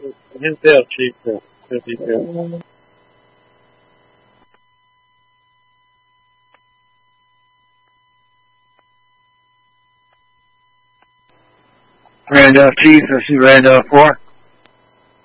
I didn't say how cheap the cookies is. Randolph Chief, this is Randolph 4.